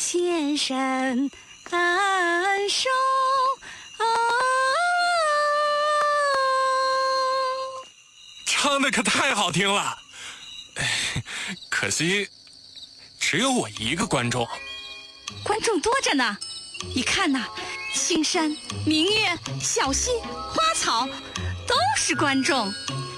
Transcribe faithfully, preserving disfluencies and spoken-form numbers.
千山安守。 唱的可太好听了，可惜只有我一个观众。 观众多着呢，你看呐，青山、明月、小溪、花草，都是观众。